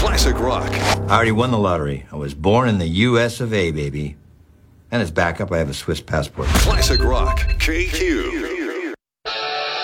Classic rock. I already won the lottery. I was born in the U.S. of A, baby. And as backup, I have a Swiss passport. Classic rock. KQ.